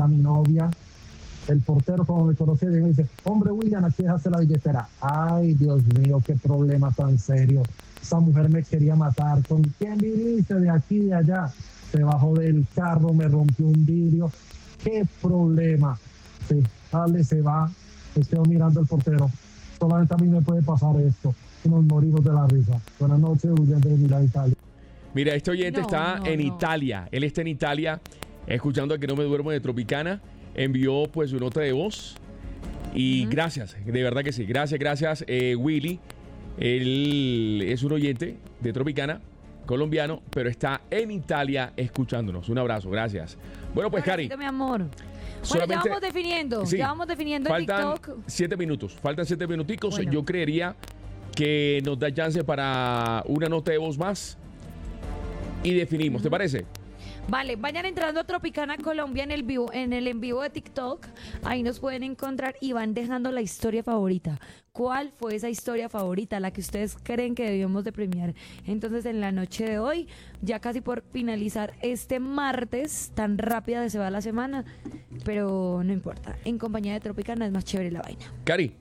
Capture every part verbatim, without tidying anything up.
mi novia. El portero, como me conoce, me dice, hombre, William, aquí dejaste la billetera. Ay, Dios mío, qué problema tan serio. Esa mujer me quería matar. ¿Con quién viniste de aquí y de allá? Se bajó del carro, me rompió un vidrio. ¡Qué problema! Sí, dale, se va. Me quedo mirando el portero. Solamente a mí me puede pasar esto. Nos morimos de la risa. Buenas noches, William de Milán, Italia. Mira, este oyente No, está no, en no. Italia. Él está en Italia, escuchando a Que No Me Duermo de Tropicana. Envió pues su nota de voz. Y uh-huh. gracias, de verdad que sí. Gracias, gracias, eh, Willy. Él es un oyente de Tropicana, colombiano, pero está en Italia escuchándonos. Un abrazo, gracias. Bueno, pues, Cari. Mi amor. Bueno, ya vamos definiendo. Sí, ya vamos definiendo el faltan TikTok. siete minutos. Faltan siete minuticos. Bueno. Yo creería que nos da chance para una nota de voz más. Y definimos, uh-huh. ¿te parece? Vale, vayan entrando a Tropicana Colombia en el vivo, en el en vivo de TikTok. Ahí nos pueden encontrar y van dejando la historia favorita. ¿Cuál fue esa historia favorita, la que ustedes creen que debíamos de premiar? Entonces, en la noche de hoy, ya casi por finalizar este martes, tan rápida se va la semana, pero no importa. En compañía de Tropicana es más chévere la vaina. Cari,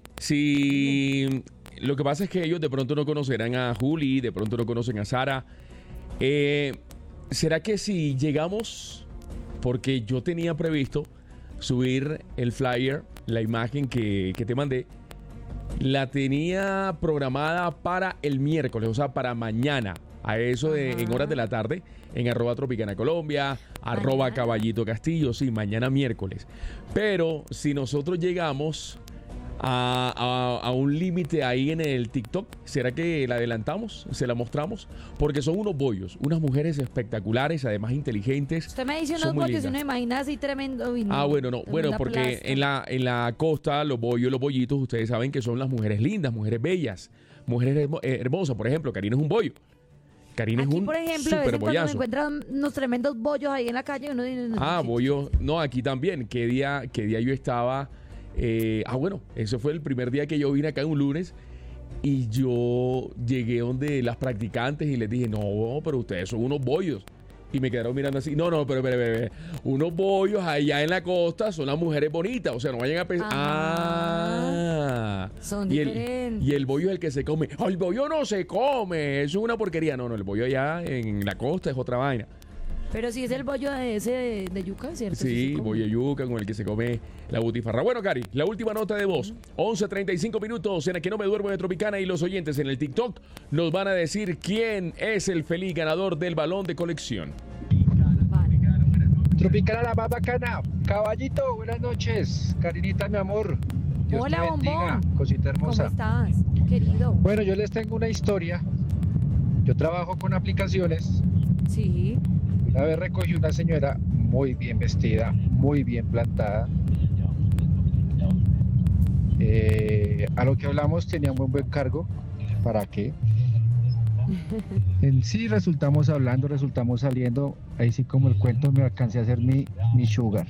si lo que pasa es que ellos de pronto no conocerán a Juli, de pronto no conocen a Sara. Eh... ¿Será que si llegamos, porque yo tenía previsto subir el flyer, la imagen que, que te mandé, la tenía programada para el miércoles, o sea, para mañana, a eso de, en horas de la tarde, en arroba Tropicana Colombia, arroba Caballito Castillo, sí, mañana miércoles. Pero si nosotros llegamos A, a, a un límite ahí en el TikTok, ¿será que la adelantamos? ¿Se la mostramos? Porque son unos bollos, unas mujeres espectaculares, además inteligentes. Usted me dice unos bollos y uno imagina así tremendo. No, ah, bueno, no, bueno, porque en la, en la costa, los bollos, los bollitos, ustedes saben que son las mujeres lindas, mujeres bellas, mujeres hermo, eh, hermosas. Por ejemplo, Karina es un bollo. Karina aquí, es un por ejemplo, a veces bollazo. cuando encuentran unos tremendos bollos ahí en la calle, uno dice... Ah, bollos, no, aquí también. ¿Qué día, qué día yo estaba? Eh, ah, bueno, ese fue el primer día que yo vine acá un lunes y yo llegué donde las practicantes y les dije, no, pero ustedes son unos bollos. Y me quedaron mirando así, no, no, pero, pero, pero, pero unos bollos allá en la costa son las mujeres bonitas, o sea, no vayan a pensar, ah, ah, son y diferentes. El, y el bollo es el que se come, oh, el bollo no se come, eso es una porquería, no, no, el bollo allá en la costa es otra vaina. Pero si es el bollo de ese de, de yuca, ¿cierto? Sí, bollo de yuca con el que se come la butifarra. Bueno, Cari, la última nota de voz. once treinta y cinco minutos en la Que No Me Duermo de Tropicana y los oyentes en el TikTok nos van a decir quién es el feliz ganador del balón de colección. Vale. Tropicana la más bacana. Caballito, buenas noches. Karinita, mi amor. Dios Hola, te bendiga, bombón. cosita hermosa. ¿Cómo estás, querido? Bueno, yo les tengo una historia. Yo trabajo con aplicaciones. Sí. Una vez recogí una señora muy bien vestida, muy bien plantada. Eh, a lo que hablamos tenía un buen, buen cargo. ¿Para qué? En sí resultamos hablando, resultamos saliendo. Ahí sí como el cuento me alcancé a hacer mi, mi sugar.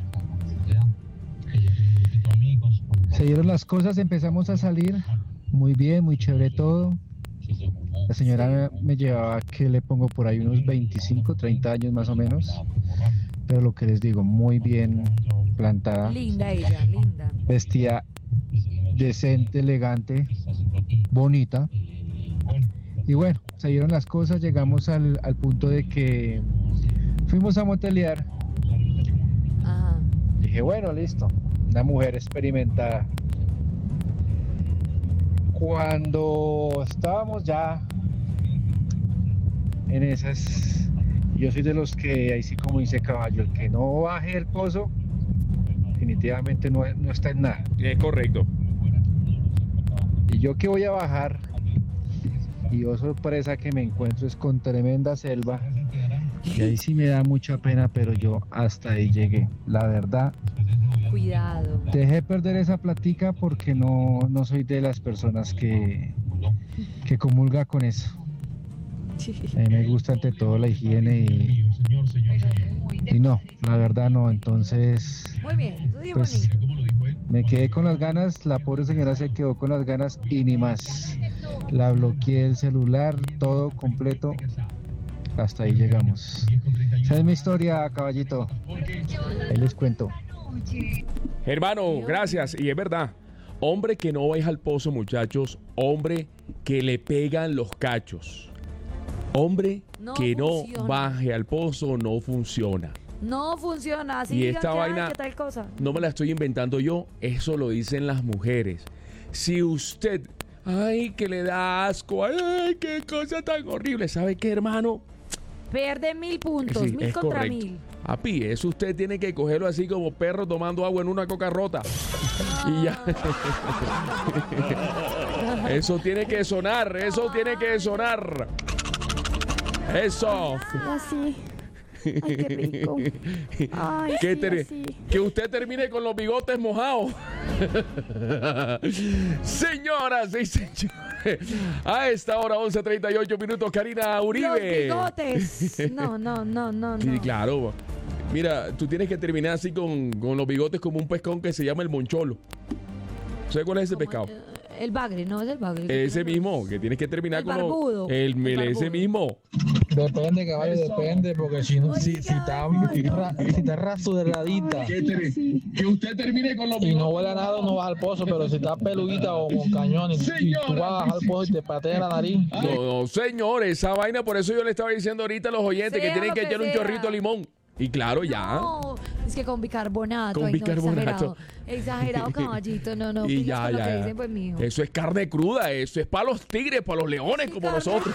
Se dieron las cosas, empezamos a salir. Muy bien, muy chévere todo. La señora me llevaba, que le pongo por ahí unos veinticinco, treinta años más o menos. Pero lo que les digo, muy bien plantada. Linda ella, linda. Vestida decente, elegante, bonita. Y bueno, se dieron las cosas, llegamos al, al punto de que fuimos a motelear. Ajá. Dije, bueno, listo, una mujer experimentada. Cuando estábamos ya en esas, yo soy de los que, ahí sí como dice Caballo, el que no baje el pozo, definitivamente no, no está en nada. Es correcto. Y yo que voy a bajar, y yo sorpresa que me encuentro es con tremenda selva, y ahí sí me da mucha pena, pero yo hasta ahí llegué, la verdad. Cuidado. Dejé perder esa platica porque no, no soy de las personas que, que comulga con eso. A mí me gusta ante todo la higiene y, y no, la verdad no, entonces muy bien, pues me quedé con las ganas, la pobre señora se quedó con las ganas y ni más. La bloqueé el celular, todo completo, hasta ahí llegamos. Esa es mi historia, Caballito, ahí les cuento. Hermano, gracias. Y es verdad. Hombre que no vaya al pozo, muchachos. Hombre que le pegan los cachos. Hombre No que funciona. no baje al pozo, no funciona. No funciona así. Y digan esta que, ay, vaina- ¿qué tal cosa? No me la estoy inventando yo, eso lo dicen las mujeres. Si usted, ay, que le da asco, ay, qué cosa tan horrible. ¿Sabe qué, hermano? Pierde mil puntos, Sí, mil es contra correcto. mil. Papi, eso usted tiene que cogerlo así como perro tomando agua en una coca rota. Y ya. Eso tiene que sonar, eso tiene que sonar. Eso. Así. Ay, qué rico. Ay, Que, sí, ter- así. que usted termine con los bigotes mojados. Señoras y señores, a esta hora, once treinta y ocho minutos, Karina Uribe. Los bigotes. No, no, no, no, no. Sí, claro. Mira, tú tienes que terminar así con, con los bigotes como un pescado que se llama el moncholo. ¿Sabes cuál es ese Como, pescado? eh, El bagre, no es el bagre. Ese mismo, que tienes que terminar El con los- barbudo. el, El ese barbudo. mismo. Depende, caballo, depende, porque si no, si, si está, ra- si está rasuradita Que usted termine con los y no huele a nada, no vas al pozo, pero si está peludita o con cañón y, y tú vas al pozo y te patea la nariz, No, no, señor, esa vaina, por eso yo le estaba diciendo ahorita a los oyentes Sea que tienen lo que que echar un sea. chorrito de limón. Y claro, ya. No, es que con bicarbonato. Con ay, no, bicarbonato. exagerado, exagerado, caballito. No, no. y pilas ya, con lo ya. que ya. dicen, pues, mijo. Eso es carne cruda, eso es para los tigres, para los leones como Carne nosotros.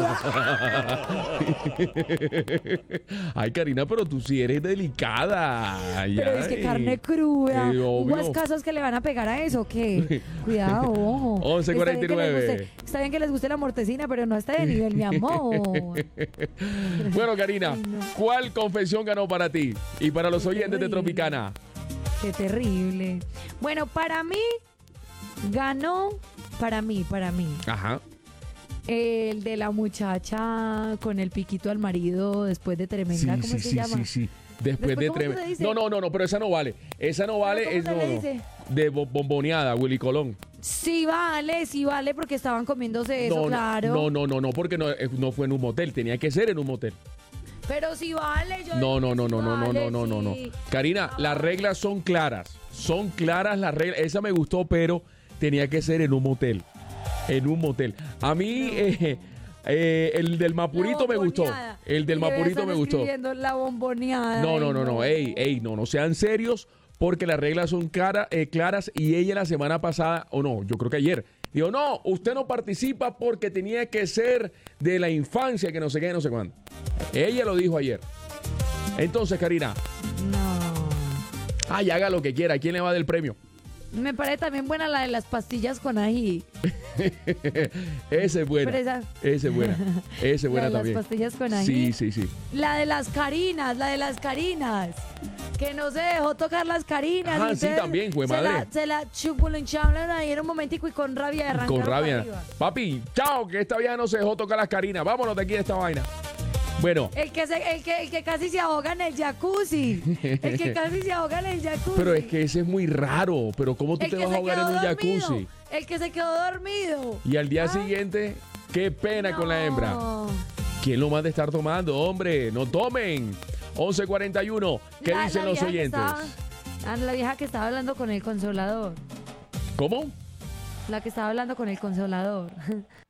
Ay, Karina, pero tú sí eres delicada. Pero es que carne cruda. Eh, obvio. ¿Hubo casos que le van a pegar a eso? ¿Qué? Cuidado, ojo. once cuarenta y nueve. Está bien, que les guste, está bien que les guste la mortecina, pero no está de nivel, mi amor. Bueno, Karina, Ay, no. ¿cuál confesión ganó para ti y para los oyentes de terrible. Tropicana? Qué terrible. Bueno, para mí, ganó, para mí, para mí, Ajá. el de la muchacha con el piquito al marido después de Sí, tremenda, ¿cómo sí, se sí, llama? sí, sí. Después, Después, de ¿cómo se tremenda. dice? No, no, no, no, pero esa no vale. Esa no vale. ¿Cómo Es, se no, le no. dice? De bo- bomboneada, Willy Colón. Sí vale, sí vale, porque estaban comiéndose eso, no, no, claro. no, no, no, no, porque no, eh, no fue en un motel. Tenía que ser en un motel. Pero sí vale, yo No, digo no, que no, sí no, no, no, vale, no, no, no, no. sí. Karina, las reglas son claras. Son claras las reglas. Esa me gustó, pero tenía que ser en un motel. En un motel. A mí, eh, eh, el del Mapurito La me gustó. bomboneada. El del Y debe Mapurito estar me gustó. escribiendo la bomboneada. No, Ay, no, no, no. Ey, ey, no, no sean serios, porque las reglas son cara- eh, claras y ella la semana pasada, o no, yo creo que ayer, dijo, no, usted no participa porque tenía que ser de la infancia, que no sé qué, no sé cuándo. Ella lo dijo ayer. Entonces, Karina, No. ay, haga lo que quiera. ¿A quién le va del premio? Me parece también buena la de las pastillas con ají. Esa es buena. Pero esa- Esa es buena. Esa es buena La de también. las pastillas con ají. Sí, sí, sí. La de las carinas, la de las carinas. Que no se dejó tocar las carinas. Ajá, y sí, entonces también, jue se madre. la, se la chupulinchaban ahí en un momentico y con rabia arrancaron Con para rabia. arriba. Papi, chao, que esta vieja no se dejó tocar las carinas. Vámonos de aquí de esta vaina. Bueno, El que, se, el, que, el que casi se ahoga en el jacuzzi. El que casi se ahoga en el jacuzzi. pero es que ese es muy raro. Pero ¿cómo tú El te que vas a se ahogar quedó en un dormido. jacuzzi? El que se quedó dormido. Y al día Ah. siguiente, qué pena con la hembra. No. ¿Quién lo manda a estar tomando, hombre? No tomen. once cuarenta y uno. ¿Qué La- dicen la los vieja que oyentes? estaba- ah, la vieja que estaba hablando con el consolador. ¿Cómo? La que estaba hablando con el consolador.